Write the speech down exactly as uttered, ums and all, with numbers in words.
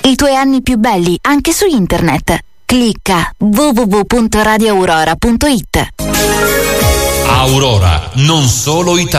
i tuoi anni più belli anche su internet. Clicca w w w punto radio aurora punto it. Aurora, non solo Italia.